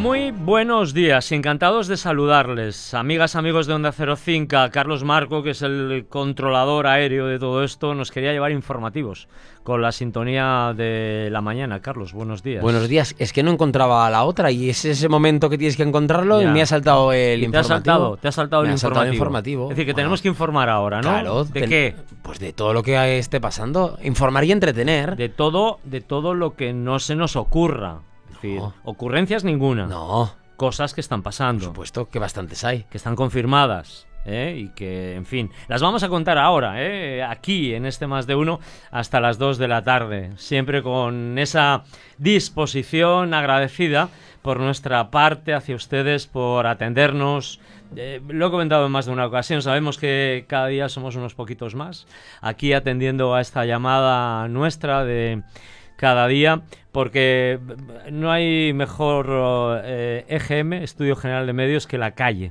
Muy buenos días, encantados de saludarles, amigas, amigos de Onda Cero Cinca. Carlos Marco, que es el controlador aéreo de todo esto, nos quería llevar informativos con la sintonía de la mañana. Carlos, buenos días. Buenos días, es que no encontraba la otra y es ese momento que tienes que encontrarlo y me ha saltado el informativo. Te ha saltado el informativo. Es decir, que tenemos que informar ahora, ¿no? Claro. ¿De qué? Pues de todo lo que esté pasando, informar y entretener. De todo lo que no se nos ocurra. Es decir, ocurrencias ninguna. No. Cosas que están pasando. Por supuesto que bastantes hay. Que están confirmadas. Y que, en fin, las vamos a contar ahora, aquí en este Más de Uno hasta las 2 de la tarde, siempre con esa disposición agradecida por nuestra parte hacia ustedes, por atendernos. Lo he comentado en más de una ocasión, sabemos que cada día somos unos poquitos más aquí atendiendo a esta llamada nuestra de cada día, porque no hay mejor EGM, Estudio General de Medios, que la calle,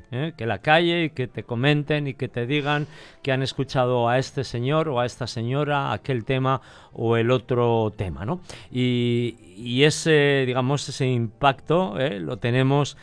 y que te comenten y que te digan que han escuchado a este señor o a esta señora aquel tema o el otro tema, ¿no? Y ese, digamos, ese impacto lo tenemos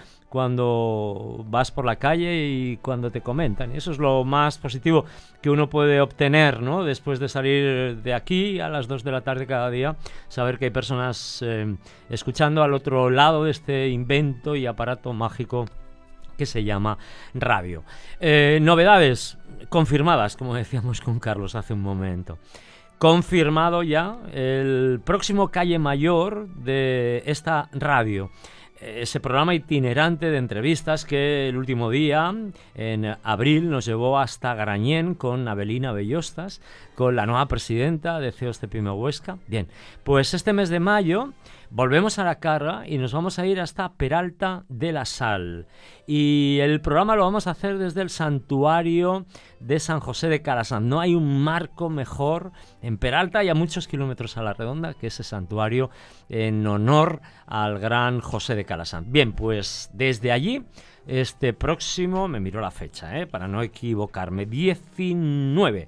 cuando vas por la calle y cuando te comentan. Y eso es lo más positivo que uno puede obtener, ¿no? Después de salir de aquí a las 2 de la tarde cada día, saber que hay personas escuchando al otro lado de este invento y aparato mágico que se llama radio. Novedades confirmadas, como decíamos con Carlos hace un momento. Confirmado ya el próximo Calle Mayor de esta radio. Ese programa itinerante de entrevistas que el último día, en abril, nos llevó hasta Grañén con Abelina Bellostas, con la nueva presidenta de CEOs de Pyme Huesca. Bien, pues este mes de mayo volvemos a la carga y nos vamos a ir hasta Peralta de la Sal. Y el programa lo vamos a hacer desde el santuario de San José de Calasant. No hay un marco mejor en Peralta y a muchos kilómetros a la redonda que ese santuario en honor al gran José de Calasant. Bien, pues desde allí, este próximo, me miro la fecha, para no equivocarme, 19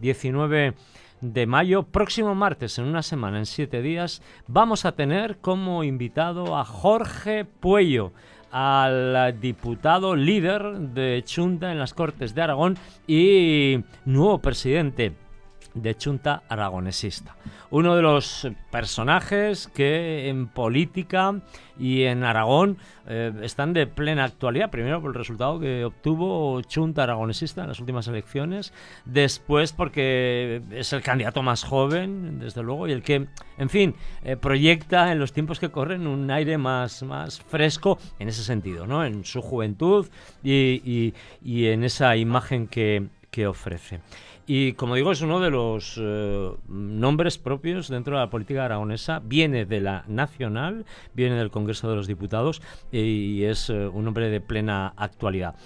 de mayo, próximo martes, en una semana, en 7 días, vamos a tener como invitado a Jorge Pueyo, al diputado líder de Chunta en las Cortes de Aragón y nuevo presidente de Chunta aragonesista. Uno de los personajes que en política y en Aragón están de plena actualidad. Primero por el resultado que obtuvo Chunta aragonesista en las últimas elecciones. Después porque es el candidato más joven, desde luego, y el que, en fin, proyecta en los tiempos que corren un aire más fresco en ese sentido, ¿no? En su juventud y en esa imagen que ofrece. Y como digo, es uno de los nombres propios dentro de la política aragonesa. Viene de la Nacional, viene del Congreso de los Diputados y es un hombre de plena actualidad.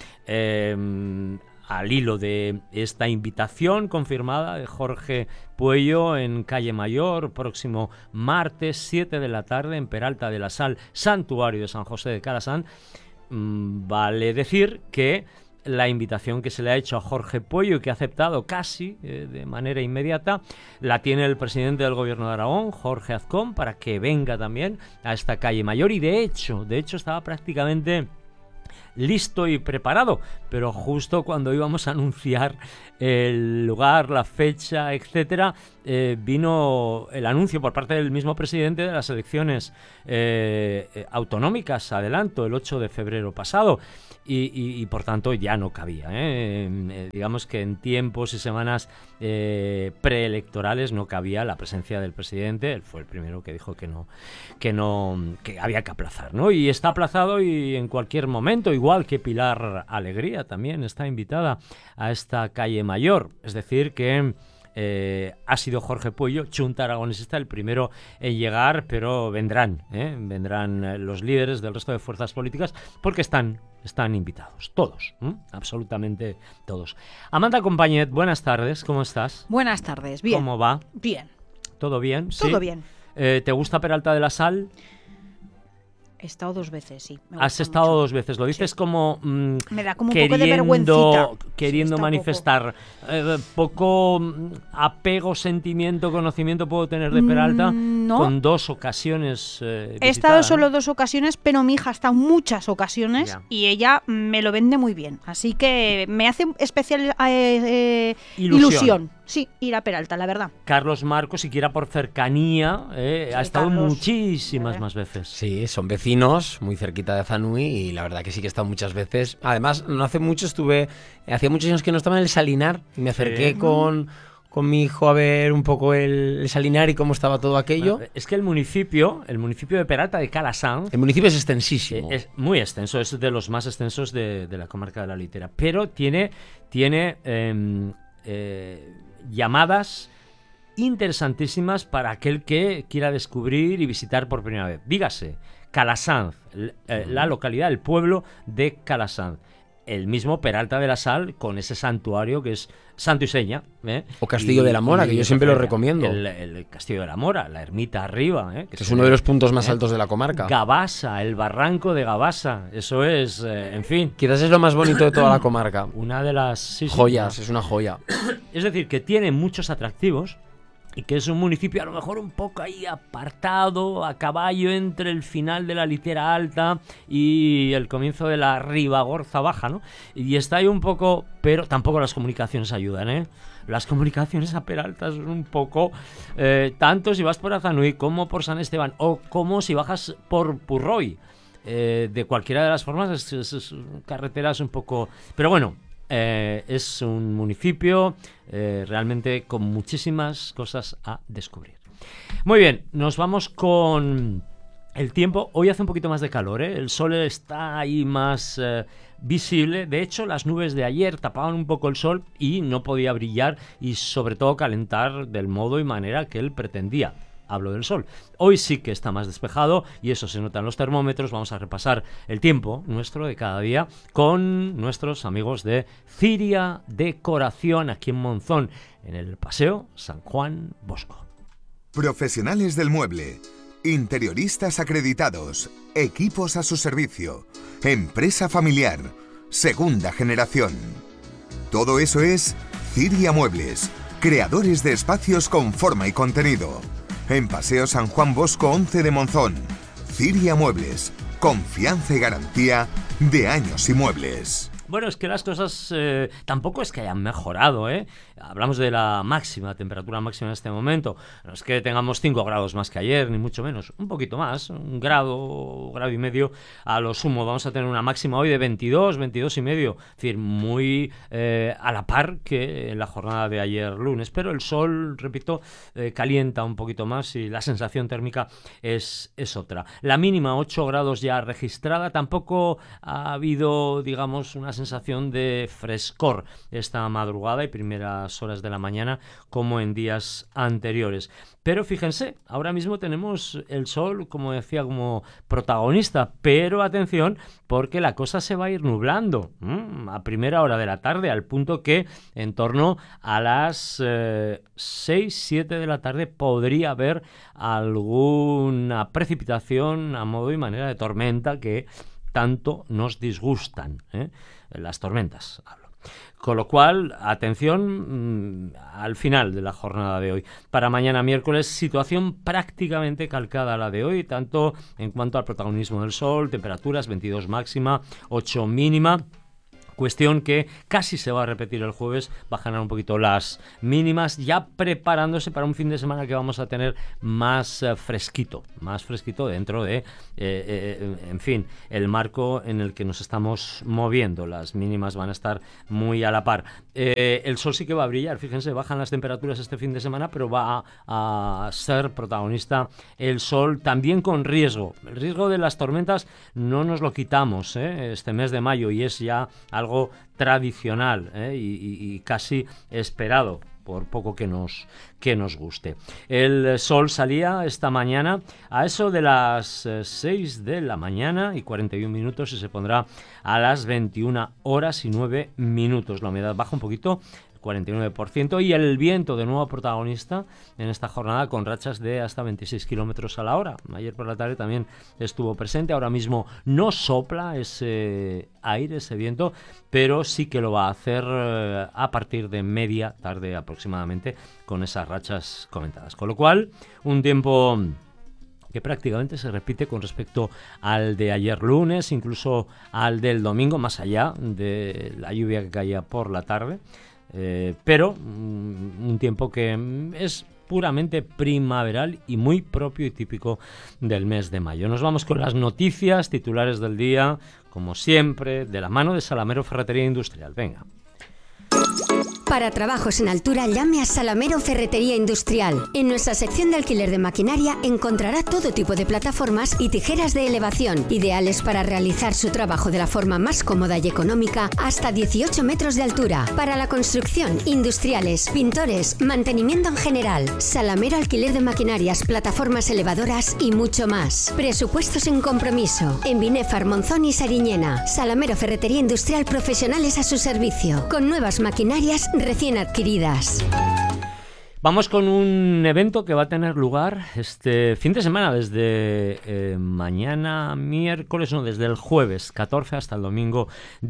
Al hilo de esta invitación confirmada de Jorge Pueyo en Calle Mayor, próximo martes 7 de la tarde en Peralta de la Sal, santuario de San José de Calasant, vale decir que la invitación que se le ha hecho a Jorge Pueyo y que ha aceptado casi de manera inmediata, la tiene el presidente del Gobierno de Aragón, Jorge Azcón, para que venga también a esta Calle Mayor. Y de hecho estaba prácticamente listo y preparado, pero justo cuando íbamos a anunciar el lugar, la fecha, etcétera, vino el anuncio por parte del mismo presidente de las elecciones autonómicas, adelanto, el 8 de febrero pasado, y por tanto ya no cabía, digamos que en tiempos y semanas preelectorales no cabía la presencia del presidente. Él fue el primero que dijo que había que aplazar, ¿no? Y está aplazado, y en cualquier momento, igual que Pilar Alegría también está invitada a esta Calle Mayor. Es decir que ha sido Jorge Pueyo, Chunta aragonesista, el primero en llegar, pero vendrán los líderes del resto de fuerzas políticas, porque están invitados, todos, absolutamente todos. Amanda Compañet, buenas tardes, ¿cómo estás? Buenas tardes, bien. ¿Cómo va? Bien. ¿Todo bien? Todo bien. ¿Te gusta Peralta de la Sal? He estado 2 veces, sí. Has estado mucho. 2 veces, lo dices, sí. Como me da como un poco de vergüencita. Queriendo manifestar poco apego, sentimiento, conocimiento puedo tener de Peralta No. con 2 ocasiones He estado visitada, solo ¿no? 2 ocasiones, pero mi hija ha estado muchas ocasiones Ya. y ella me lo vende muy bien. Así que me hace especial Ilusión. Sí, ir a Peralta, la verdad. Carlos Marco, siquiera por cercanía, ha estado Carlos, muchísimas más veces. Sí, son vecinos, muy cerquita de Zanui, y la verdad que sí que he estado muchas veces. Además, no hace mucho hacía muchos años que no estaba en el Salinar, y me acerqué con mi hijo a ver un poco el Salinar y cómo estaba todo aquello. Bueno, es que el municipio de Peralta de Calasanz El municipio es extensísimo. es muy extenso, es de los más extensos de la comarca de la Litera, pero tiene llamadas interesantísimas para aquel que quiera descubrir y visitar por primera vez. Dígase, Calasanz, la localidad, el pueblo de Calasanz. El mismo Peralta de la Sal, con ese santuario que es santo y seña. O Castillo de la Mora, que yo siempre lo recomiendo. El Castillo de la Mora, la ermita arriba. Que es uno de los puntos más altos de la comarca. Gabasa, el barranco de Gabasa. Eso es, en fin. Quizás es lo más bonito de toda la comarca. Una de las joyas, es una joya. Es decir, que tiene muchos atractivos y que es un municipio a lo mejor un poco ahí apartado, a caballo entre el final de la Litera Alta y el comienzo de la Ribagorza Baja, ¿no? Y está ahí un poco, pero tampoco las comunicaciones ayudan, ¿eh? Las comunicaciones a Peralta son un poco, tanto si vas por Azanui como por San Esteban, o como si bajas por Purroy. De cualquiera de las formas, es carreteras un poco... Pero bueno, es un municipio realmente con muchísimas cosas a descubrir. Muy bien, nos vamos con el tiempo. Hoy hace un poquito más de calor, ¿eh? El sol está ahí más visible. De hecho, las nubes de ayer tapaban un poco el sol y no podía brillar y sobre todo calentar del modo y manera que él pretendía. Hablo del sol. Hoy sí que está más despejado y eso se nota en los termómetros. Vamos a repasar el tiempo nuestro de cada día con nuestros amigos de Ciria Decoración aquí en Monzón, en el Paseo San Juan Bosco. Profesionales del mueble, interioristas acreditados, equipos a su servicio, empresa familiar, segunda generación. Todo eso es Ciria Muebles, creadores de espacios con forma y contenido. En Paseo San Juan Bosco 11 de Monzón. Ciria Muebles. Confianza y garantía de años y muebles. Bueno, es que las cosas tampoco es que hayan mejorado, ¿eh? Hablamos de la máxima, temperatura máxima en este momento. No es que tengamos 5 grados más que ayer, ni mucho menos. Un poquito más, un grado y medio a lo sumo. Vamos a tener una máxima hoy de 22 y medio. Es decir, muy a la par que en la jornada de ayer lunes. Pero el sol, repito, calienta un poquito más y la sensación térmica es otra. La mínima, 8 grados ya registrada. Tampoco ha habido, digamos, una sensación de frescor esta madrugada y primeras horas de la mañana como en días anteriores. Pero fíjense, ahora mismo tenemos el sol, como decía, como protagonista, pero atención, porque la cosa se va a ir nublando a primera hora de la tarde, al punto que en torno a las 6-7 de la tarde podría haber alguna precipitación a modo y manera de tormenta que tanto nos disgustan, las tormentas, hablo. Con lo cual, atención al final de la jornada de hoy. Para mañana miércoles, situación prácticamente calcada a la de hoy, tanto en cuanto al protagonismo del sol, temperaturas 22 máxima, 8 mínima. Cuestión que casi se va a repetir el jueves, bajarán un poquito las mínimas, ya preparándose para un fin de semana que vamos a tener más fresquito dentro de, en fin, el marco en el que nos estamos moviendo. Las mínimas van a estar muy a la par. El sol sí que va a brillar, fíjense, bajan las temperaturas este fin de semana, pero va a ser protagonista el sol, también con riesgo. El riesgo de las tormentas no nos lo quitamos este mes de mayo y es ya algo tradicional y casi esperado, por poco que nos guste. El sol salía esta mañana a eso de las 6 de la mañana y 41 minutos y se pondrá a las 21 horas y 9 minutos. La humedad baja un poquito, 49%, y el viento de nuevo protagonista en esta jornada con rachas de hasta 26 kilómetros a la hora. Ayer por la tarde también estuvo presente, ahora mismo no sopla ese aire, ese viento, pero sí que lo va a hacer a partir de media tarde aproximadamente con esas rachas comentadas. Con lo cual, un tiempo que prácticamente se repite con respecto al de ayer lunes, incluso al del domingo, más allá de la lluvia que caía por la tarde, pero un tiempo que es puramente primaveral y muy propio y típico del mes de mayo. Nos vamos con las noticias, titulares del día, como siempre, de la mano de Salamero Ferretería Industrial. Venga. Para trabajos en altura, llame a Salamero Ferretería Industrial. En nuestra sección de alquiler de maquinaria encontrará todo tipo de plataformas y tijeras de elevación, ideales para realizar su trabajo de la forma más cómoda y económica, hasta 18 metros de altura. Para la construcción, industriales, pintores, mantenimiento en general. Salamero Alquiler de Maquinarias, plataformas elevadoras y mucho más. Presupuestos sin compromiso. En Binefar, Monzón y Sariñena. Salamero Ferretería Industrial, profesionales a su servicio, con nuevas maquinarias recién adquiridas. Vamos con un evento que va a tener lugar este fin de semana, desde mañana miércoles, no, desde el jueves 14 hasta el domingo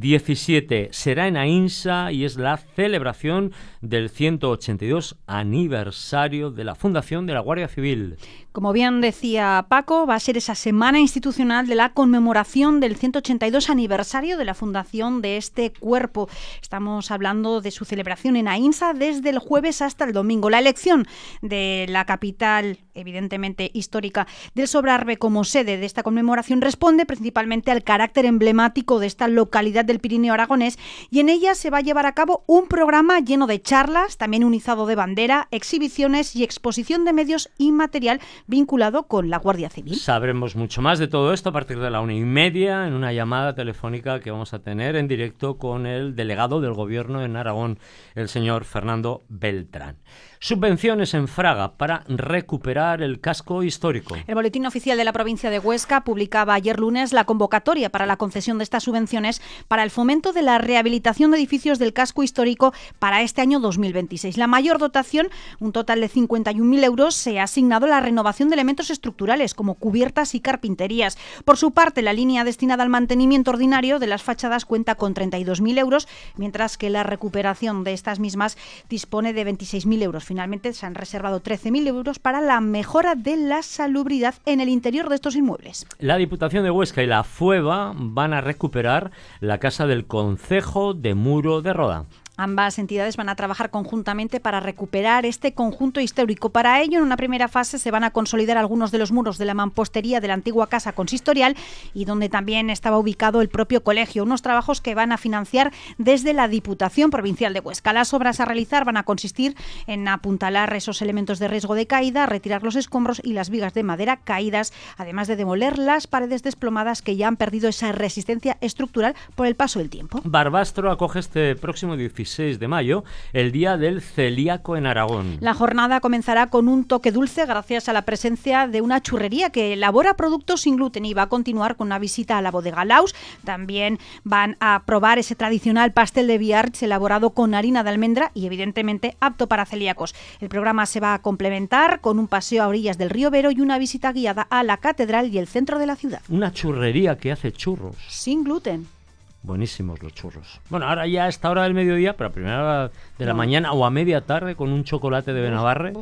17. Será en Aínsa y es la celebración del 182 aniversario de la fundación de la Guardia Civil. Como bien decía Paco, va a ser esa semana institucional de la conmemoración del 182 aniversario de la fundación de este cuerpo. Estamos hablando de su celebración en Aínsa desde el jueves hasta el domingo. La elección de la capital, evidentemente histórica, del Sobrarbe como sede de esta conmemoración responde principalmente al carácter emblemático de esta localidad del Pirineo aragonés, y en ella se va a llevar a cabo un programa lleno de charlas, también un izado de bandera, exhibiciones y exposición de medios y material vinculado con la Guardia Civil. Sabremos mucho más de todo esto a partir de la 1:30 en una llamada telefónica que vamos a tener en directo con el delegado del Gobierno en Aragón, el señor Fernando Beltrán. Subvenciones en Fraga para recuperar el casco histórico. El Boletín Oficial de la provincia de Huesca publicaba ayer lunes la convocatoria para la concesión de estas subvenciones para el fomento de la rehabilitación de edificios del casco histórico para este año 2026. La mayor dotación, un total de 51.000 euros, se ha asignado a la renovación de elementos estructurales como cubiertas y carpinterías. Por su parte, la línea destinada al mantenimiento ordinario de las fachadas cuenta con 32.000 euros, mientras que la recuperación de estas mismas dispone de 26.000 euros. Finalmente se han reservado 13.000 euros para la mejora de la salubridad en el interior de estos inmuebles. La Diputación de Huesca y la FUEVA van a recuperar la casa del Concejo de Muro de Roda. Ambas entidades van a trabajar conjuntamente para recuperar este conjunto histórico. Para ello, en una primera fase, se van a consolidar algunos de los muros de la mampostería de la antigua casa consistorial y donde también estaba ubicado el propio colegio. Unos trabajos que van a financiar desde la Diputación Provincial de Huesca. Las obras a realizar van a consistir en apuntalar esos elementos de riesgo de caída, retirar los escombros y las vigas de madera caídas, además de demoler las paredes desplomadas que ya han perdido esa resistencia estructural por el paso del tiempo. Barbastro acoge este próximo 16 de mayo el Día del Celíaco en Aragón. La jornada comenzará con un toque dulce gracias a la presencia de una churrería que elabora productos sin gluten y va a continuar con una visita a la bodega Laus. También van a probar ese tradicional pastel de Biarritz elaborado con harina de almendra y evidentemente apto para celíacos. El programa se va a complementar con un paseo a orillas del río Vero y una visita guiada a la catedral y el centro de la ciudad. Una churrería que hace churros. Sin gluten. Buenísimos los churros. Bueno, ahora ya a esta hora del mediodía, pero a primera hora de la mañana o a media tarde con un chocolate de Benabarre.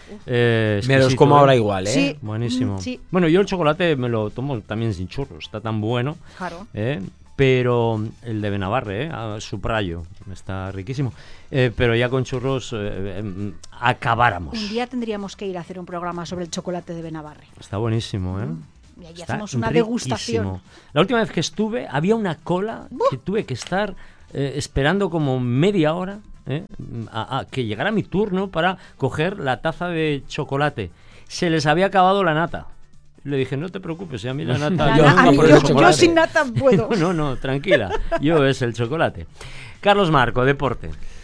Me los como ahora igual, ¿eh? Sí. Buenísimo. Sí. Bueno, yo el chocolate me lo tomo también sin churros, está tan bueno. Claro. Pero el de Benabarre, subrayo, está riquísimo. Pero ya con churros acabáramos. Un día tendríamos que ir a hacer un programa sobre el chocolate de Benabarre. Está buenísimo, ¿eh? Y ahí hacemos una degustación. La última vez que estuve había una cola que tuve que estar esperando como media hora a que llegara mi turno para coger la taza de chocolate. Se les había acabado la nata. Le dije, no te preocupes, a mí la nata... yo sin nata puedo. No, tranquila, yo es el chocolate. Carlos Marco, deporte.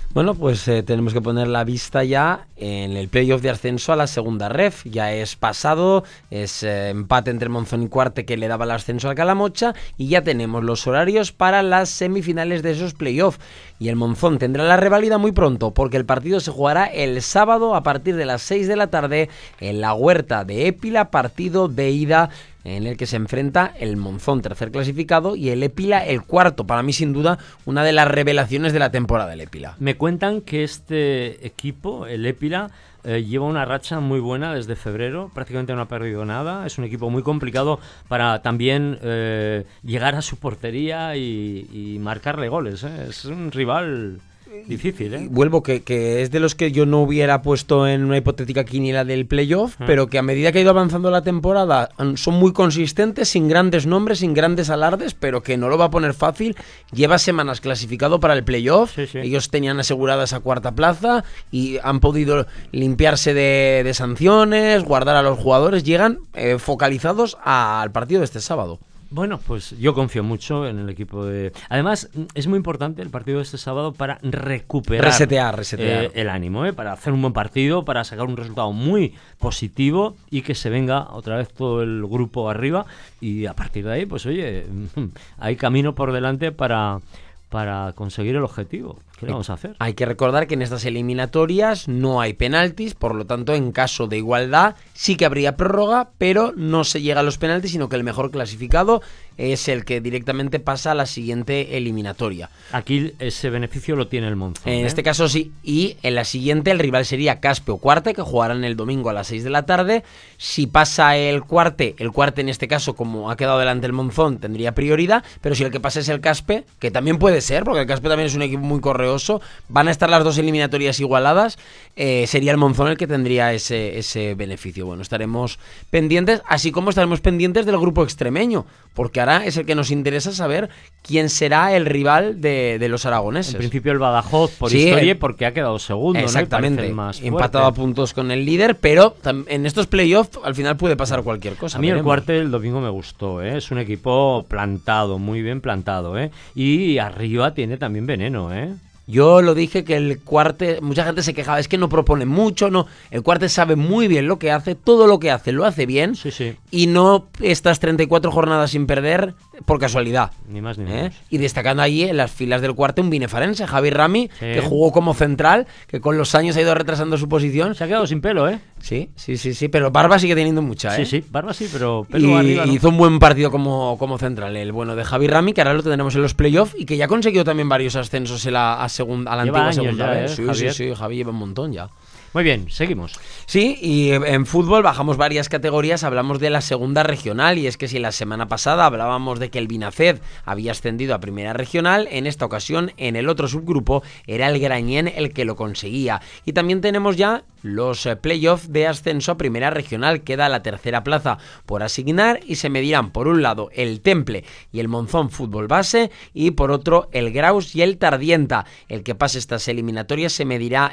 Bueno, pues tenemos que poner la vista ya en el playoff de ascenso a la segunda ref. Ya es pasado, es empate entre Monzón y Cuarte que le daba el ascenso al Calamocha, y ya tenemos los horarios para las semifinales de esos playoffs. Y el Monzón tendrá la reválida muy pronto, porque el partido se jugará el sábado a partir de las 6 de la tarde en la Huerta de Épila, partido de ida en el que se enfrenta el Monzón, tercer clasificado, y el Épila, el cuarto. Para mí, sin duda, una de las revelaciones de la temporada del Épila. Me cuentan que este equipo, el Épila, lleva una racha muy buena desde febrero, prácticamente no ha perdido nada. Es un equipo muy complicado para también llegar a su portería y marcarle goles. Es un rival difícil, ¿eh? Vuelvo, que es de los que yo no hubiera puesto en una hipotética quiniela del playoff, pero que a medida que ha ido avanzando la temporada son muy consistentes, sin grandes nombres, sin grandes alardes, pero que no lo va a poner fácil. Lleva semanas clasificado para el playoff. Sí, sí. Ellos tenían asegurada esa cuarta plaza y han podido limpiarse de sanciones, guardar a los jugadores. Llegan focalizados al partido de este sábado. Bueno, pues yo confío mucho en el equipo de... Además, es muy importante el partido de este sábado para resetear el ánimo, para hacer un buen partido, para sacar un resultado muy positivo y que se venga otra vez todo el grupo arriba, y a partir de ahí, pues oye, hay camino por delante para conseguir el objetivo. ¿Qué le vamos a hacer? Hay que recordar que en estas eliminatorias no hay penaltis, por lo tanto, en caso de igualdad sí que habría prórroga, pero no se llega a los penaltis, sino que el mejor clasificado es el que directamente pasa a la siguiente eliminatoria. Aquí ese beneficio lo tiene el Monzón. En este caso sí, y en la siguiente el rival sería Caspe o Cuarte, que jugarán el domingo a las 6 de la tarde. Si pasa el Cuarte en este caso, como ha quedado delante el Monzón, tendría prioridad, pero si el que pasa es el Caspe, que también puede ser, porque el Caspe también es un equipo muy correoso, van a estar las dos eliminatorias igualadas, sería el Monzón el que tendría ese beneficio. Bueno, estaremos pendientes, así como estaremos pendientes del grupo extremeño, porque ahora es el que nos interesa saber quién será el rival de los aragoneses. En principio el Badajoz, por historia, porque ha quedado segundo. Exactamente, ¿no? Más empatado a puntos con el líder, pero en estos playoffs al final puede pasar cualquier cosa. A mí el Cuarte el domingo me gustó, es un equipo plantado, muy bien plantado, y arriba tiene también veneno, Yo lo dije que el Cuarte, mucha gente se quejaba, es que no propone mucho, no. El Cuarte sabe muy bien lo que hace, todo lo que hace lo hace bien, sí. Y no estas 34 jornadas sin perder por casualidad. Ni más ni menos. Y destacando allí en las filas del Cuarte un binefarense, Javi Rami, que jugó como central, que con los años ha ido retrasando su posición. Se ha quedado sin pelo, Sí, pero barba sigue teniendo mucha, Sí, barba sí, pero pelo arriba, ¿no? Hizo un buen partido como central, el bueno de Javi Rami, que ahora lo tendremos en los playoffs y que ya ha conseguido también varios ascensos a la antigua segunda vez. Sí, Javi lleva un montón ya. Muy bien, seguimos. Sí, y en fútbol bajamos varias categorías, hablamos de la segunda regional, y es que si la semana pasada hablábamos de que el Binaced había ascendido a primera regional, en esta ocasión en el otro subgrupo era el Grañén el que lo conseguía. Y también tenemos ya los playoffs de ascenso a primera regional, queda la tercera plaza por asignar y se medirán por un lado el Temple y el Monzón Fútbol Base y por otro el Graus y el Tardienta. El que pase estas eliminatorias se medirá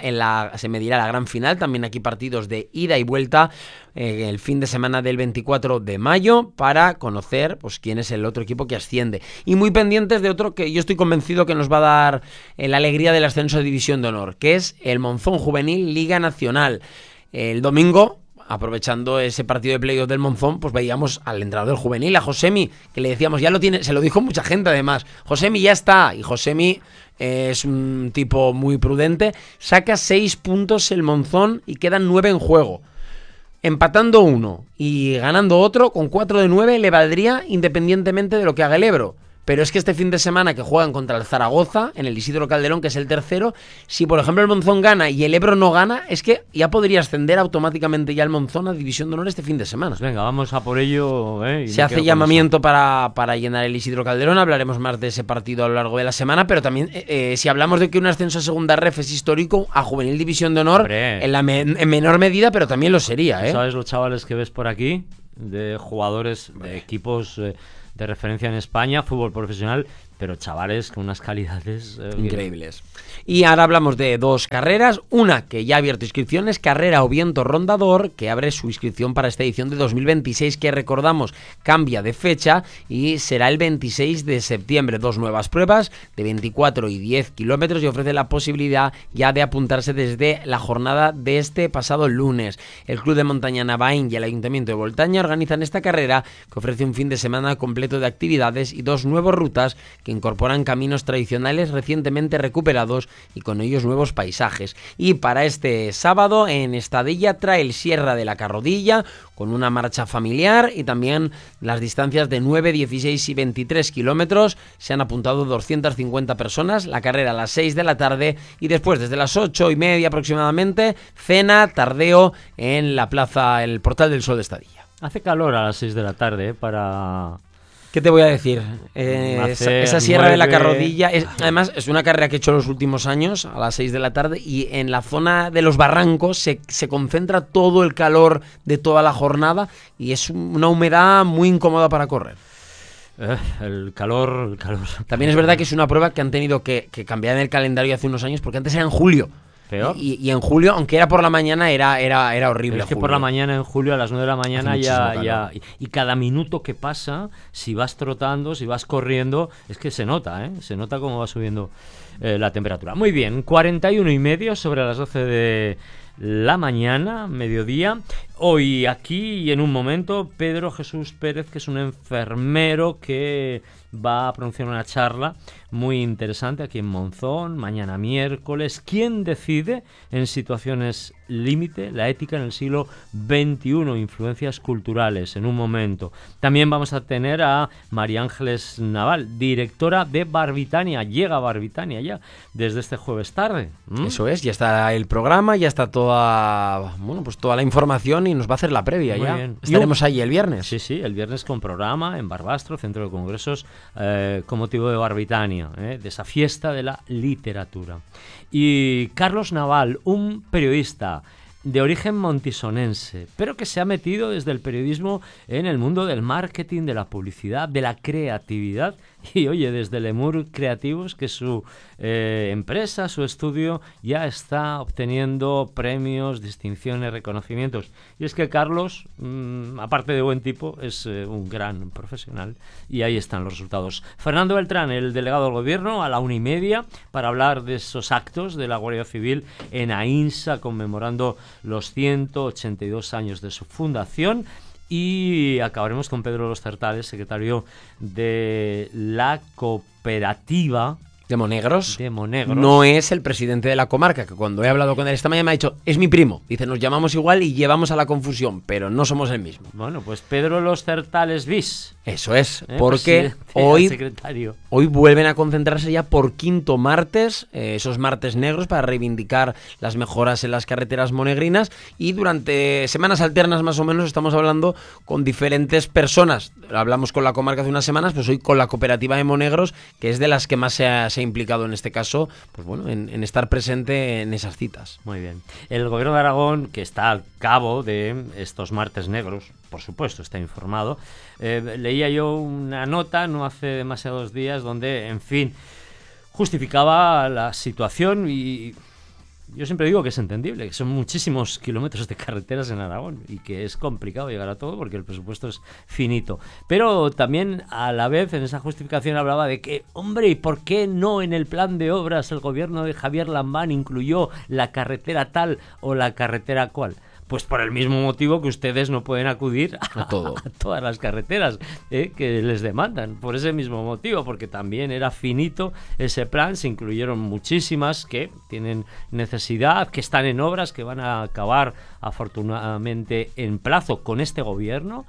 la gran final, también aquí partidos de ida y vuelta el fin de semana del 24 de mayo para conocer pues quién es el otro equipo que asciende. Y muy pendientes de otro que yo estoy convencido que nos va a dar la alegría del ascenso a División de Honor, que es el Monzón Juvenil Liga Nacional. El domingo, aprovechando ese partido de playoff del Monzón, pues veíamos al entrenador del juvenil, a Josemi, que le decíamos, ya lo tiene, se lo dijo mucha gente además, Josemi ya está, y Josemi es un tipo muy prudente, saca 6 puntos el Monzón y quedan 9 en juego. Empatando uno y ganando otro, con 4 de 9 le valdría independientemente de lo que haga el Ebro. Pero es que este fin de semana que juegan contra el Zaragoza, en el Isidro Calderón, que es el tercero, si por ejemplo el Monzón gana y el Ebro no gana, es que ya podría ascender automáticamente ya el Monzón a División de Honor este fin de semana. Pues venga, vamos a por ello. Se hace llamamiento para llenar el Isidro Calderón, hablaremos más de ese partido a lo largo de la semana, pero también si hablamos de que un ascenso a segunda ref es histórico, a Juvenil División de Honor, en menor medida, pero también lo sería. ¿Sabes los chavales que ves por aquí? De jugadores de equipos de referencia en España, fútbol profesional, pero chavales con unas calidades increíbles. Y ahora hablamos de 2 carreras, una que ya ha abierto inscripciones, Carrera Oviento Rondador, que abre su inscripción para esta edición de 2026, que recordamos cambia de fecha y será el 26 de septiembre. 2 nuevas pruebas de 24 y 10 kilómetros y ofrece la posibilidad ya de apuntarse desde la jornada de este pasado lunes. El Club de Montaña Navaín y el Ayuntamiento de Voltaña organizan esta carrera, que ofrece un fin de semana completo de actividades y 2 nuevas rutas que incorporan caminos tradicionales recientemente recuperados y con ellos nuevos paisajes. Y para este sábado en Estadilla trae el Sierra de la Carrodilla con una marcha familiar y también las distancias de 9, 16 y 23 kilómetros. Se han apuntado 250 personas, la carrera a las 6 de la tarde y después desde las 8:30 aproximadamente, cena, tardeo en la plaza, el Portal del Sol de Estadilla. Hace calor a las 6 de la tarde para... ¿Qué te voy a decir? Esa Sierra de la Carrodilla, además es una carrera que he hecho los últimos años a las 6 de la tarde y en la zona de los barrancos se concentra todo el calor de toda la jornada y es una humedad muy incómoda para correr. El calor. También es verdad que es una prueba que han tenido que cambiar en el calendario hace unos años porque antes era en julio. Peor. Y en julio, aunque era por la mañana, era horrible. Pero es que julio. Por la mañana, en julio, a las 9 de la mañana ya... Y cada minuto que pasa, si vas trotando, si vas corriendo, es que se nota, se nota cómo va subiendo la temperatura. Muy bien, 41:30 sobre las 12 de la mañana, mediodía. Hoy aquí y en un momento, Pedro Jesús Pérez, que es un enfermero que va a pronunciar una charla muy interesante aquí en Monzón, mañana miércoles. ¿Quién decide en situaciones límite la ética en el siglo XXI? Influencias culturales, en un momento. También vamos a tener a María Ángeles Naval, directora de Barbitania. Llega a Barbitania ya desde este jueves tarde. Eso es, ya está el programa, ya está toda la información y nos va a hacer la previa. Muy ya. Bien. Estaremos allí el viernes. Sí, el viernes con programa en Barbastro, Centro de Congresos, con motivo de Barbitania, de esa fiesta de la literatura. Y Carlos Naval, un periodista de origen montisonense, pero que se ha metido desde el periodismo en el mundo del marketing, de la publicidad, de la creatividad. Y oye, desde Lemur Creativos, que su empresa, su estudio, ya está obteniendo premios, distinciones, reconocimientos. Y es que Carlos, aparte de buen tipo, es un gran profesional. Y ahí están los resultados. Fernando Beltrán, el delegado del gobierno, a la 1:30, para hablar de esos actos de la Guardia Civil en Ainsa, conmemorando los 182 años de su fundación. Y acabaremos con Pedro Los Certales, secretario de la cooperativa de Monegros. Monegros. No es el presidente de la comarca, que cuando he hablado con él esta mañana me ha dicho, es mi primo. Dice, nos llamamos igual y llevamos a la confusión, pero no somos el mismo. Bueno, pues Pedro Los Certales bis. Eso es, porque hoy vuelven a concentrarse ya por quinto martes, esos martes negros para reivindicar las mejoras en las carreteras monegrinas, y durante semanas alternas más o menos estamos hablando con diferentes personas. Hablamos con la comarca hace unas semanas, pues hoy con la cooperativa de Monegros, que es de las que más se ha implicado en este caso, pues bueno, en estar presente en esas citas. Muy bien. El gobierno de Aragón, que está al cabo de estos martes negros, por supuesto, está informado. Leía yo una nota no hace demasiados días donde, en fin, justificaba la situación y yo siempre digo que es entendible, que son muchísimos kilómetros de carreteras en Aragón y que es complicado llegar a todo porque el presupuesto es finito. Pero también a la vez en esa justificación hablaba de que, hombre, ¿y por qué no en el plan de obras el gobierno de Javier Lambán incluyó la carretera tal o la carretera cual? Pues por el mismo motivo que ustedes no pueden acudir a todas las carreteras que les demandan. Por ese mismo motivo, porque también era finito ese plan. Se incluyeron muchísimas que tienen necesidad, que están en obras, que van a acabar afortunadamente en plazo con este gobierno.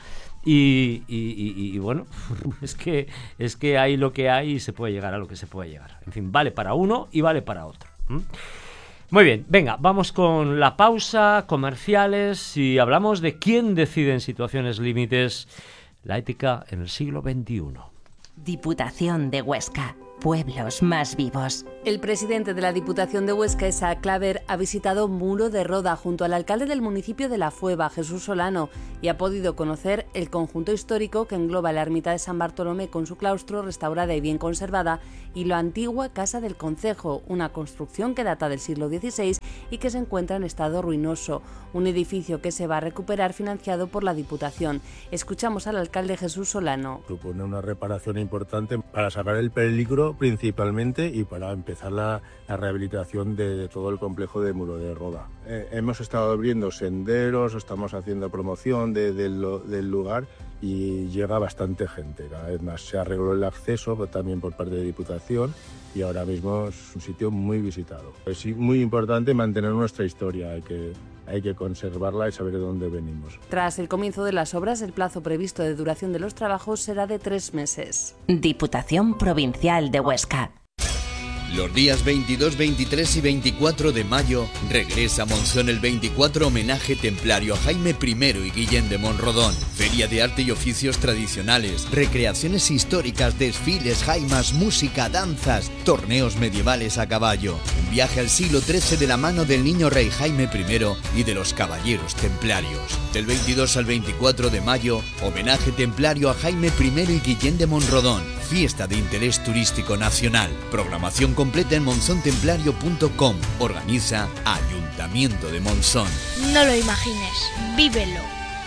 Y bueno, es que hay lo que hay y se puede llegar a lo que se puede llegar. En fin, vale para uno y vale para otro. Muy bien, venga, vamos con la pausa, comerciales, y hablamos de quién decide en situaciones límites la ética en el siglo XXI. Diputación de Huesca. pueblos más vivos. El presidente de la Diputación de Huesca, Isaac Claver, ha visitado Muro de Roda junto al alcalde del municipio de La Fueva, Jesús Solano, y ha podido conocer el conjunto histórico que engloba la ermita de San Bartolomé con su claustro restaurada y bien conservada y la antigua Casa del Concejo, una construcción que data del siglo XVI y que se encuentra en estado ruinoso, un edificio que se va a recuperar financiado por la Diputación. Escuchamos al alcalde Jesús Solano. Supone una reparación importante para sacar el peligro principalmente y para empezar la rehabilitación de todo el complejo de Muro de Roda. Hemos estado abriendo senderos, estamos haciendo promoción del lugar y llega bastante gente. Cada vez más se arregló el acceso también por parte de Diputación y ahora mismo es un sitio muy visitado. Es muy importante mantener nuestra historia, hay que conservarla y saber de dónde venimos. Tras el comienzo de las obras, el plazo previsto de duración de los trabajos será de 3 meses. Diputación Provincial de Huesca. Los días 22, 23 y 24 de mayo regresa a Monzón el 24 homenaje templario a Jaime I y Guillén de Monrodón. Feria de arte y oficios tradicionales, recreaciones históricas, desfiles, jaimas, música, danzas, torneos medievales a caballo. Un viaje al siglo XIII de la mano del niño rey Jaime I y de los caballeros templarios. Del 22 al 24 de mayo, homenaje templario a Jaime I y Guillén de Monrodón. Fiesta de interés turístico nacional. Programación completa en monzontemplario.com. Organiza Ayuntamiento de Monzón. No lo imagines, vívelo.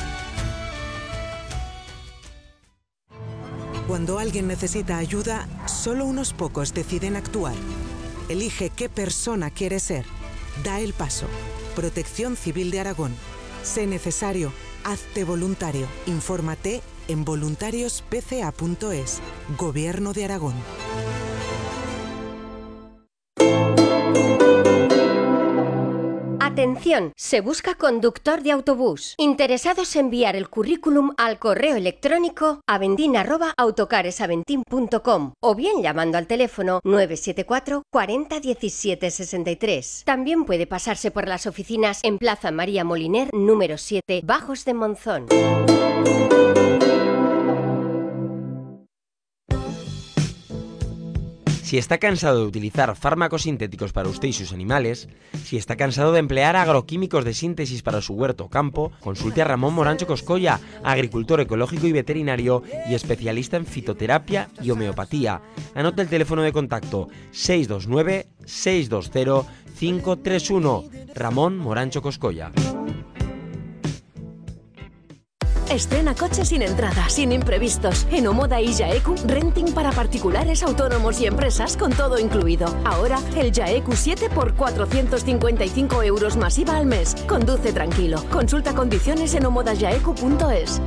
Cuando alguien necesita ayuda, solo unos pocos deciden actuar. Elige qué persona quieres ser. Da el paso. Protección Civil de Aragón. Sé necesario. Hazte voluntario. Infórmate en voluntariospca.es. Gobierno de Aragón. Atención, se busca conductor de autobús. Interesados en enviar el currículum al correo electrónico aventin@autocaresaventin.com o bien llamando al teléfono 974 40 17 63. También puede pasarse por las oficinas en Plaza María Moliner, número 7, Bajos de Monzón. Si está cansado de utilizar fármacos sintéticos para usted y sus animales, si está cansado de emplear agroquímicos de síntesis para su huerto o campo, consulte a Ramón Morancho Coscolla, agricultor ecológico y veterinario y especialista en fitoterapia y homeopatía. Anote el teléfono de contacto 629 620 531. Ramón Morancho Coscolla. Estrena coche sin entrada, sin imprevistos. En Omoda y Jaeku, renting para particulares, autónomos y empresas con todo incluido. Ahora, el Jaeku 7 por 455 euros más IVA al mes. Conduce tranquilo. Consulta condiciones en omodajaeku.es.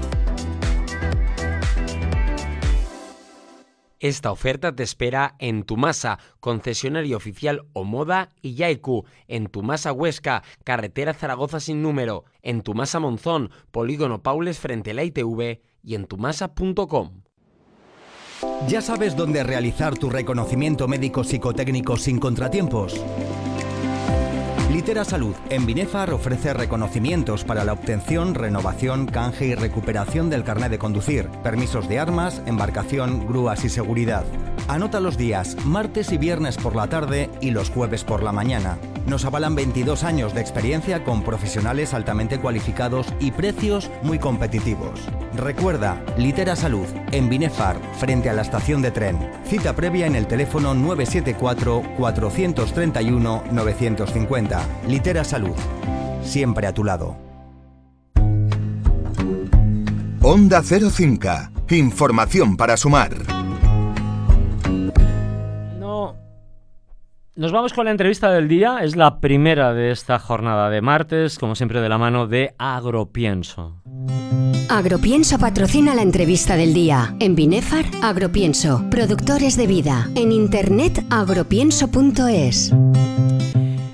Esta oferta te espera en Tumasa, concesionario oficial Omoda y Jaeku, en Tumasa Huesca, carretera Zaragoza sin número, en Tumasa Monzón, polígono Paules frente a la ITV y en tumasa.com. ¿Ya sabes dónde realizar tu reconocimiento médico psicotécnico sin contratiempos? Litera Salud en Binefar ofrece reconocimientos para la obtención, renovación, canje y recuperación del carnet de conducir, permisos de armas, embarcación, grúas y seguridad. Anota los días, martes y viernes por la tarde y los jueves por la mañana. Nos avalan 22 años de experiencia con profesionales altamente cualificados y precios muy competitivos. Recuerda, Litera Salud en Binefar, frente a la estación de tren. Cita previa en el teléfono 974 431 950. Litera Salud, siempre a tu lado. Onda Cero Cinca, información para sumar. Nos vamos con la entrevista del día, es la primera de esta jornada de martes, como siempre de la mano de Agropienso. Agropienso patrocina la entrevista del día. En Binefar, Agropienso, productores de vida. En internet, agropienso.es.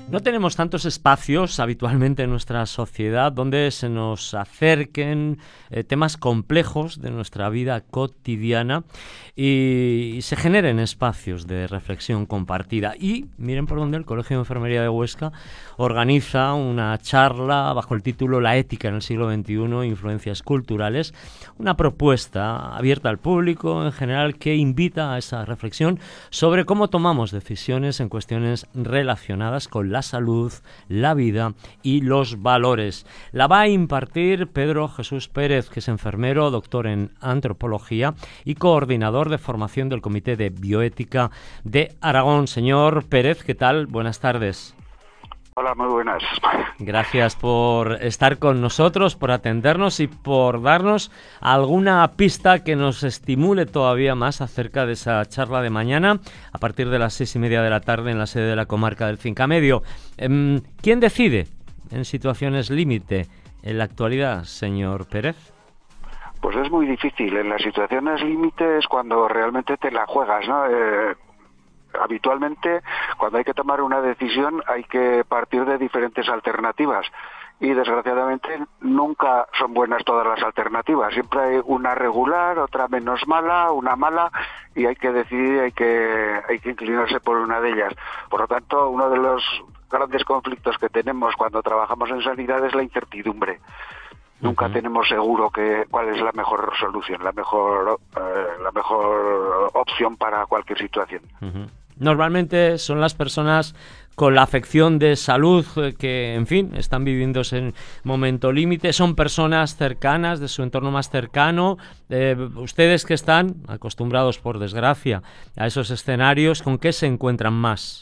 No tenemos tantos espacios habitualmente en nuestra sociedad donde se nos acerquen temas complejos de nuestra vida cotidiana y se generen espacios de reflexión compartida. Y miren por dónde el Colegio de Enfermería de Huesca organiza una charla bajo el título La ética en el siglo XXI, influencias culturales, una propuesta abierta al público en general que invita a esa reflexión sobre cómo tomamos decisiones en cuestiones relacionadas con la salud, la vida y los valores. La va a impartir Pedro Jesús Pérez, que es enfermero, doctor en antropología y coordinador de formación del Comité de Bioética de Aragón. Señor Pérez, ¿qué tal? Buenas tardes. Hola, muy buenas. Gracias por estar con nosotros, por atendernos y por darnos alguna pista que nos estimule todavía más acerca de esa charla de mañana a partir de las 6:30 de la tarde en la sede de la comarca del Fincamedio. ¿Quién decide en situaciones límite en la actualidad, señor Pérez? Pues es muy difícil. En las situaciones límite es cuando realmente te la juegas, ¿no? Habitualmente, cuando hay que tomar una decisión, hay que partir de diferentes alternativas. Y desgraciadamente nunca son buenas todas las alternativas. Siempre hay una regular, otra menos mala, una mala, y hay que decidir, hay que inclinarse por una de ellas. Por lo tanto, uno de los grandes conflictos que tenemos cuando trabajamos en sanidad es la incertidumbre. Nunca tenemos seguro cuál es la mejor solución, la mejor opción para cualquier situación. Normalmente son las personas con la afección de salud que, en fin, están viviendo ese momento límite. Son personas cercanas, de su entorno más cercano. Ustedes que están acostumbrados, por desgracia, a esos escenarios, ¿con qué se encuentran más?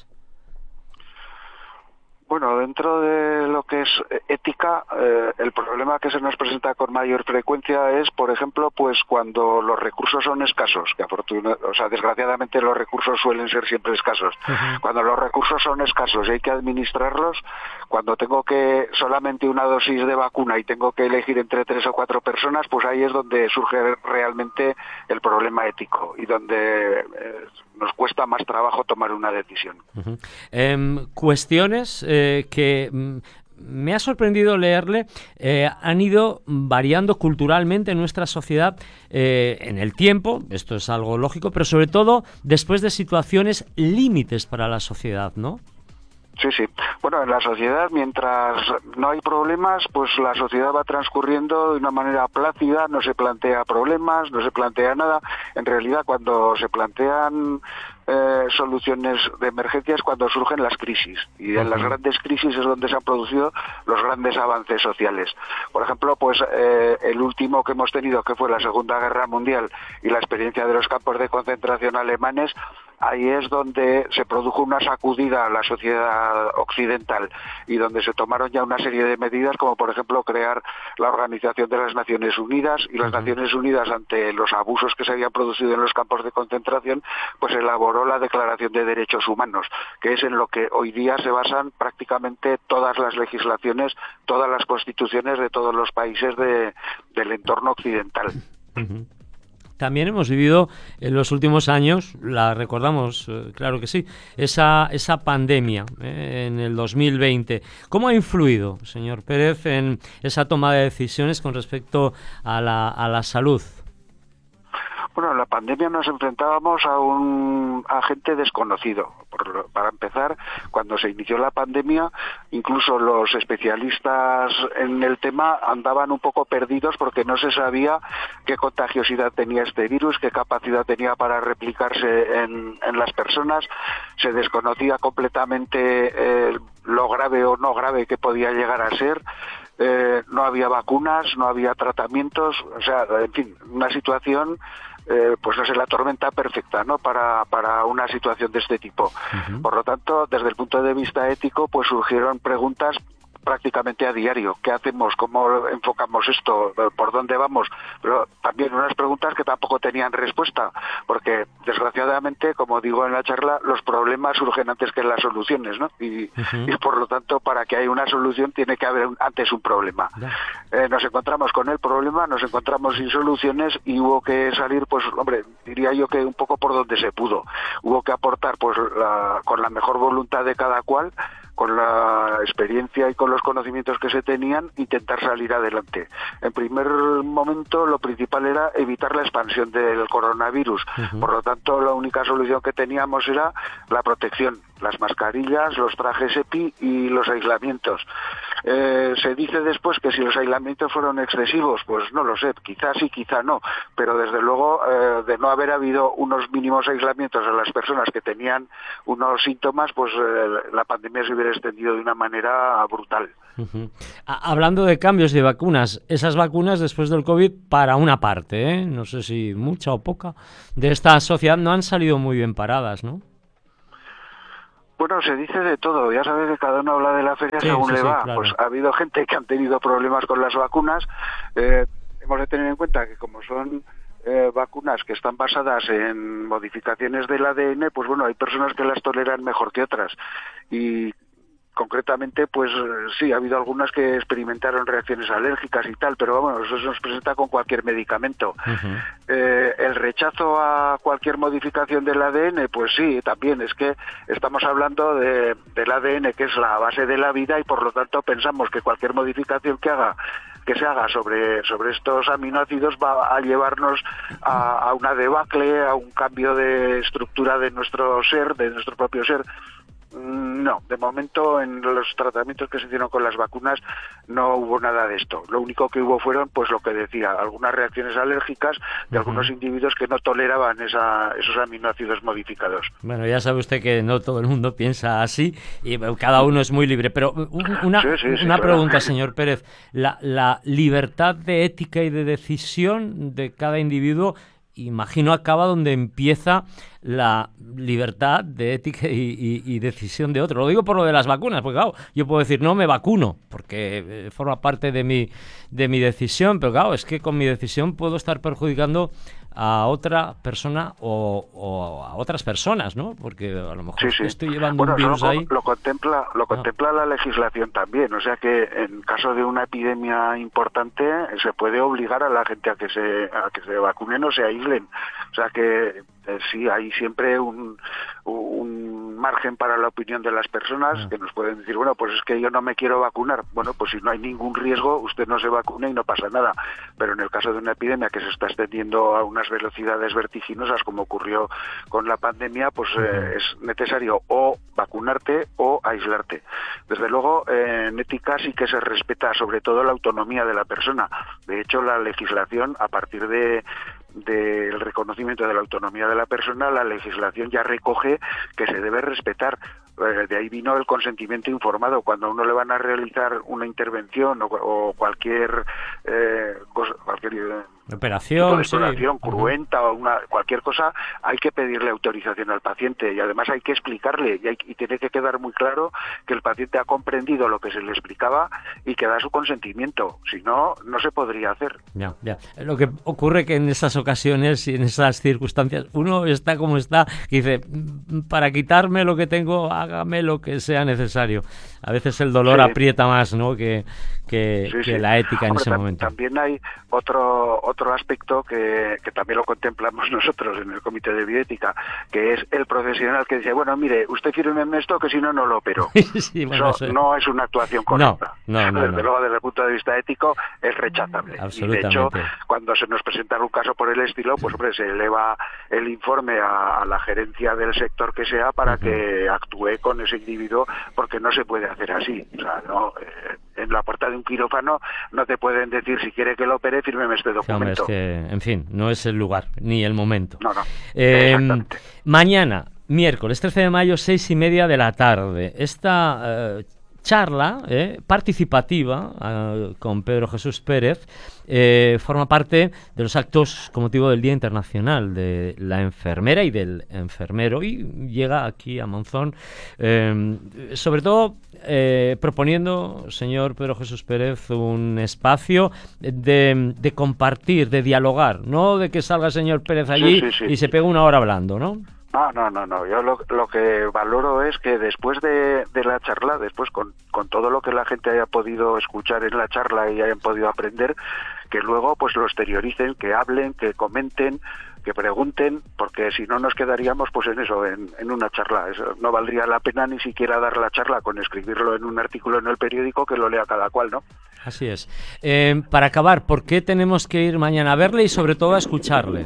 Bueno, dentro de lo que es ética, el problema que se nos presenta con mayor frecuencia es, por ejemplo, pues cuando los recursos son escasos, que desgraciadamente los recursos suelen ser siempre escasos. Cuando los recursos son escasos y hay que administrarlos, cuando tengo que solamente una dosis de vacuna y tengo que elegir entre 3 o 4 personas, pues ahí es donde surge realmente el problema ético y donde nos cuesta más trabajo tomar una decisión. Cuestiones que me ha sorprendido leerle, han ido variando culturalmente en nuestra sociedad en el tiempo, esto es algo lógico, pero sobre todo después de situaciones límites para la sociedad, ¿no? Sí, sí. Bueno, en la sociedad, mientras no hay problemas, pues la sociedad va transcurriendo de una manera plácida, no se plantea problemas, no se plantea nada. En realidad, cuando se plantean soluciones de emergencias, cuando surgen las crisis. Y en las grandes crisis es donde se han producido los grandes avances sociales. Por ejemplo, pues el último que hemos tenido, que fue la Segunda Guerra Mundial y la experiencia de los campos de concentración alemanes, ahí es donde se produjo una sacudida a la sociedad occidental y donde se tomaron ya una serie de medidas, como por ejemplo crear la Organización de las Naciones Unidas, y las Naciones Unidas, ante los abusos que se habían producido en los campos de concentración, pues elaboró la Declaración de Derechos Humanos, que es en lo que hoy día se basan prácticamente todas las legislaciones, todas las constituciones de todos los países del entorno occidental. También hemos vivido en los últimos años, la recordamos, claro que sí, esa pandemia en el 2020. ¿Cómo ha influido, señor Pérez, en esa toma de decisiones con respecto a la salud? Bueno, en la pandemia nos enfrentábamos a un agente desconocido. Para empezar, cuando se inició la pandemia, incluso los especialistas en el tema andaban un poco perdidos porque no se sabía qué contagiosidad tenía este virus, qué capacidad tenía para replicarse en las personas. Se desconocía completamente lo grave o no grave que podía llegar a ser. No había vacunas, no había tratamientos, o sea, en fin, una situación pues no sé, la tormenta perfecta, ¿no?, para una situación de este tipo. Por lo tanto, desde el punto de vista ético, pues surgieron preguntas prácticamente a diario. ¿Qué hacemos? ¿Cómo enfocamos esto? ¿Por dónde vamos? Pero también unas preguntas que tampoco tenían respuesta, porque desgraciadamente, como digo en la charla, los problemas surgen antes que las soluciones, ¿no? Y por lo tanto, para que haya una solución tiene que haber antes un problema. Nos encontramos con el problema, nos encontramos sin soluciones y hubo que salir, pues, hombre, diría yo que un poco por donde se pudo. Hubo que aportar, pues, con la mejor voluntad de cada cual, la experiencia y con los conocimientos que se tenían, intentar salir adelante. En primer momento, lo principal era evitar la expansión del coronavirus. Por lo tanto, la única solución que teníamos era la protección, las mascarillas, los trajes EPI y los aislamientos. Se dice después que si los aislamientos fueron excesivos, pues no lo sé, quizás sí, quizá no, pero desde luego de no haber habido unos mínimos aislamientos a las personas que tenían unos síntomas, pues la pandemia se hubiera extendido de una manera brutal. Hablando de cambios de vacunas, esas vacunas después del COVID, para una parte, no sé si mucha o poca, de esta sociedad no han salido muy bien paradas, ¿no? Bueno, se dice de todo, ya sabes que cada uno habla de la feria según le va. Claro. Pues ha habido gente que han tenido problemas con las vacunas. Hemos de tener en cuenta que como son vacunas que están basadas en modificaciones del ADN, pues bueno, hay personas que las toleran mejor que otras. Y concretamente, pues sí, ha habido algunas que experimentaron reacciones alérgicas y tal, pero bueno, eso se nos presenta con cualquier medicamento. El rechazo a cualquier modificación del ADN, pues sí, también es que estamos hablando del ADN, que es la base de la vida, y por lo tanto pensamos que cualquier modificación que se haga sobre estos aminoácidos va a llevarnos a una debacle, a un cambio de estructura de nuestro ser, de nuestro propio ser. No, de momento en los tratamientos que se hicieron con las vacunas no hubo nada de esto. Lo único que hubo fueron, pues lo que decía, algunas reacciones alérgicas de algunos individuos que no toleraban esos aminoácidos modificados. Bueno, ya sabe usted que no todo el mundo piensa así y cada uno es muy libre. Pero una pregunta, señor Pérez. La libertad de ética y de decisión de cada individuo, imagino, acaba donde empieza la libertad de ética y decisión de otro. Lo digo por lo de las vacunas, porque claro, yo puedo decir no me vacuno, porque forma parte de mi decisión, pero claro, es que con mi decisión puedo estar perjudicando a otra persona o a otras personas, ¿no? Porque a lo mejor estoy llevando un virus ahí. Lo contempla la legislación también, o sea que en caso de una epidemia importante se puede obligar a la gente a que se vacunen o se aíslen, o sea que sí, hay siempre un margen para la opinión de las personas que nos pueden decir, bueno, pues es que yo no me quiero vacunar. Bueno, pues si no hay ningún riesgo, usted no se vacuna y no pasa nada. Pero en el caso de una epidemia que se está extendiendo a unas velocidades vertiginosas, como ocurrió con la pandemia, pues es necesario o vacunarte o aislarte. Desde luego, en ética sí que se respeta sobre todo la autonomía de la persona. De hecho, la legislación, a partir del reconocimiento de la autonomía de la persona, la legislación ya recoge que se debe respetar. De ahí vino el consentimiento informado. Cuando a uno le van a realizar una intervención o cualquier operación, cruenta o cualquier cosa, hay que pedirle autorización al paciente y además hay que explicarle y tiene que quedar muy claro que el paciente ha comprendido lo que se le explicaba y que da su consentimiento. Si no, no se podría hacer. Ya. Lo que ocurre que en esas ocasiones y en esas circunstancias uno está como está, que dice, para quitarme lo que tengo, hágame lo que sea necesario. A veces el dolor aprieta más, ¿no?, que la ética en ese momento. También hay otro aspecto que también lo contemplamos nosotros en el Comité de Bioética, que es el profesional que dice, bueno, mire, usted fírmeme esto que si no, no lo opero. Eso no es una actuación correcta. No. Desde luego, desde el punto de vista ético, es rechazable. Y de hecho, cuando se nos presenta un caso por el estilo, pues hombre, se eleva el informe a la gerencia del sector que sea para que actúe con ese individuo, porque no se puede hacer así. O sea, no, en la puerta de un quirófano no te pueden decir, si quiere que lo opere, fírmeme este documento. Hombre, es que, en fin, no es el lugar ni el momento. No. Mañana, miércoles 13 de mayo, 6:30 de la tarde, esta charla participativa con Pedro Jesús Pérez forma parte de los actos con motivo del Día Internacional de la Enfermera y del Enfermero, y llega aquí a Monzón sobre todo proponiendo, señor Pedro Jesús Pérez, un espacio de compartir, de dialogar, no de que salga el señor Pérez allí y se pegue una hora hablando, ¿no? No. Yo lo que valoro es que después de la charla, después con todo lo que la gente haya podido escuchar en la charla y hayan podido aprender, que luego pues lo exterioricen, que hablen, que comenten, que pregunten, porque si no nos quedaríamos pues en eso, en una charla. Eso no valdría la pena ni siquiera dar la charla con escribirlo en un artículo en el periódico, que lo lea cada cual, ¿no? Así es. Para acabar, ¿por qué tenemos que ir mañana a verle y sobre todo a escucharle?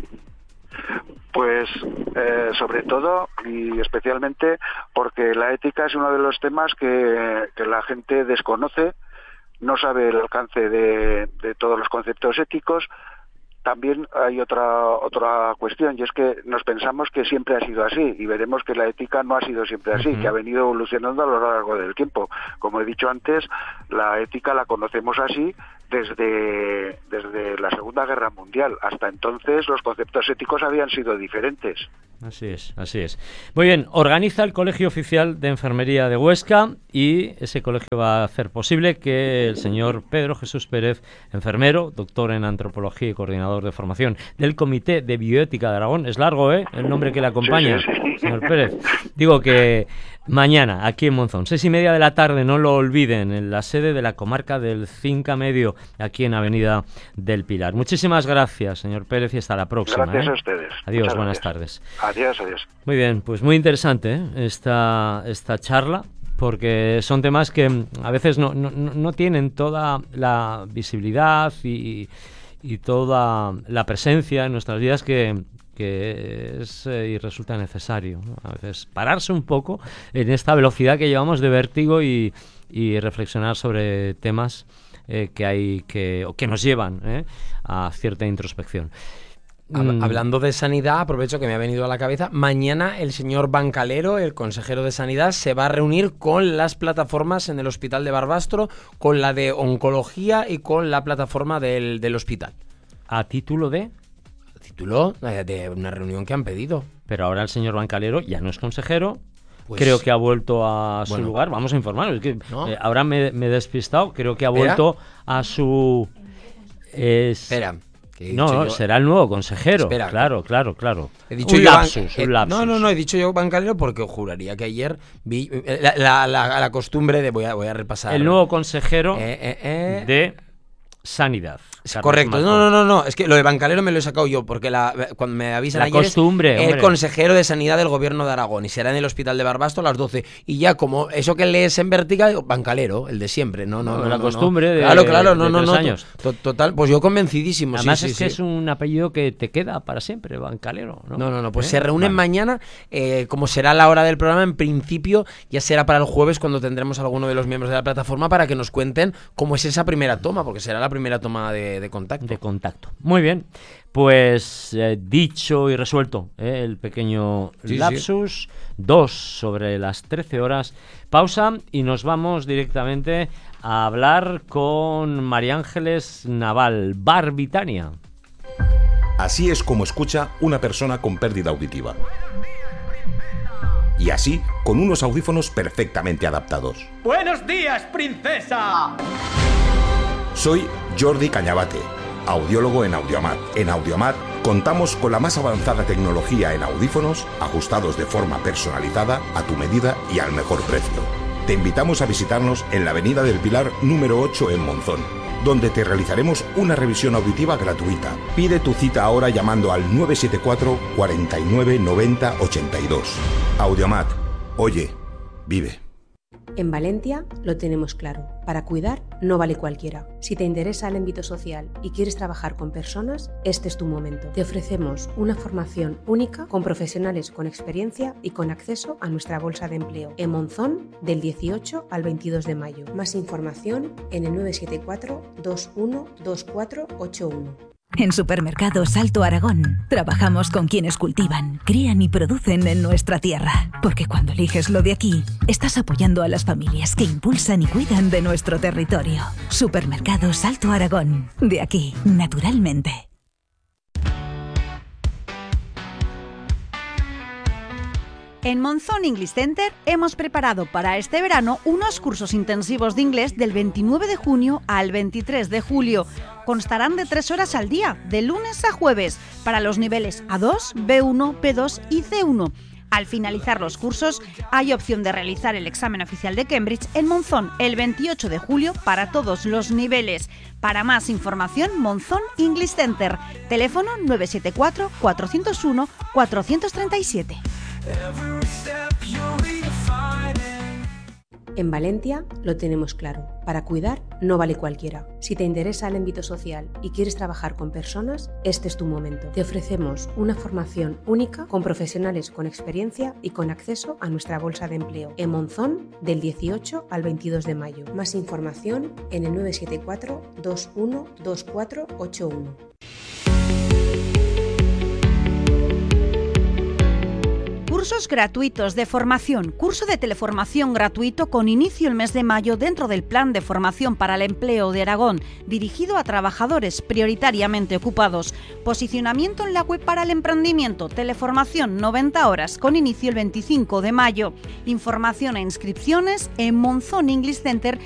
Pues sobre todo y especialmente porque la ética es uno de los temas que la gente desconoce, no sabe el alcance de todos los conceptos éticos. También hay otra cuestión, y es que nos pensamos que siempre ha sido así, y veremos que la ética no ha sido siempre así, que ha venido evolucionando a lo largo del tiempo. Como he dicho antes, la ética la conocemos así desde la Segunda Guerra Mundial. Hasta entonces los conceptos éticos habían sido diferentes. Así es, así es. Muy bien, organiza el Colegio Oficial de Enfermería de Huesca, y ese colegio va a hacer posible que el señor Pedro Jesús Pérez, enfermero, doctor en antropología y coordinador de formación del Comité de Bioética de Aragón, es largo, el nombre que le acompaña, sí. Señor Pérez. Digo que mañana, aquí en Monzón, 6:30 de la tarde, no lo olviden, en la sede de la comarca del Cinca Medio, aquí en Avenida del Pilar. Muchísimas gracias, señor Pérez, y hasta la próxima. Gracias a ustedes. Adiós, buenas tardes. Adiós, adiós. Muy bien, pues muy interesante esta charla, porque son temas que a veces no tienen toda la visibilidad y toda la presencia en nuestras vidas que es y resulta necesario, ¿no? A veces pararse un poco en esta velocidad que llevamos de vértigo y reflexionar sobre temas que nos llevan a cierta introspección. Hablando de sanidad, aprovecho que me ha venido a la cabeza. Mañana el señor Bancalero, el consejero de Sanidad, se va a reunir con las plataformas en el Hospital de Barbastro, con la de Oncología y con la plataforma del hospital. ¿A título de? De una reunión que han pedido. Pero ahora el señor Bancalero ya no es consejero. Pues, creo que ha vuelto a su lugar. Vamos a informarnos. Es que, ¿no? Ahora me he despistado. Creo que ha vuelto a su... Espera. Será el nuevo consejero. Espera, claro. He dicho un lapsus. No, he dicho yo Bancalero porque juraría que ayer vi la costumbre de... Voy a repasar. El nuevo consejero de Sanidad. Correcto. No. Es que lo de Bancalero me lo he sacado yo, porque cuando me avisan ayer costumbre, es el consejero de Sanidad del Gobierno de Aragón, y será en el Hospital de Barbastro a las 12. Y ya, como eso que lees en vertical, Bancalero, el de siempre. La costumbre de Claro, de 3 años. Total, pues yo convencidísimo. Además que es un apellido que te queda para siempre, Bancalero, ¿no? No, pues se reúnen mañana, como será la hora del programa, en principio ya será para el jueves, cuando tendremos a alguno de los miembros de la plataforma para que nos cuenten cómo es esa primera toma, porque será la primera toma de contacto. Muy bien, pues dicho y resuelto el pequeño lapsus, 2 sobre las 13 horas, pausa y nos vamos directamente a hablar con María Ángeles Naval, Barbitania. Así es como escucha una persona con pérdida auditiva. Y así, con unos audífonos perfectamente adaptados. ¡Buenos días, princesa! Soy Jordi Cañabate, audiólogo en Audiomat. En Audiomat contamos con la más avanzada tecnología en audífonos, ajustados de forma personalizada, a tu medida y al mejor precio. Te invitamos a visitarnos en la Avenida del Pilar número 8 en Monzón, donde te realizaremos una revisión auditiva gratuita. Pide tu cita ahora llamando al 974 49 90 82. Audiomat. Oye, vive. En Valencia lo tenemos claro, para cuidar no vale cualquiera. Si te interesa el ámbito social y quieres trabajar con personas, este es tu momento. Te ofrecemos una formación única con profesionales con experiencia y con acceso a nuestra bolsa de empleo. En Monzón, del 18 al 22 de mayo. Más información en el 974 21 2481. En Supermercados Alto Aragón trabajamos con quienes cultivan, crían y producen en nuestra tierra. Porque cuando eliges lo de aquí, estás apoyando a las familias que impulsan y cuidan de nuestro territorio. Supermercados Alto Aragón. De aquí, naturalmente. En Monzón English Center hemos preparado para este verano unos cursos intensivos de inglés del 29 de junio al 23 de julio. Constarán de 3 horas al día, de lunes a jueves, para los niveles A2, B1, P2 y C1. Al finalizar los cursos, hay opción de realizar el examen oficial de Cambridge en Monzón el 28 de julio para todos los niveles. Para más información, Monzón English Center. Teléfono 974 401 437. En Valencia lo tenemos claro. Para cuidar no vale cualquiera. Si te interesa el ámbito social y quieres trabajar con personas, este es tu momento. Te ofrecemos una formación única con profesionales con experiencia y con acceso a nuestra bolsa de empleo. En Monzón, del 18 al 22 de mayo. Más información en el 974 212481. Cursos gratuitos de formación. Curso de teleformación gratuito con inicio el mes de mayo dentro del Plan de Formación para el Empleo de Aragón, dirigido a trabajadores prioritariamente ocupados. Posicionamiento en la web para el emprendimiento. Teleformación 90 horas con inicio el 25 de mayo. Información e inscripciones en Monzón English Center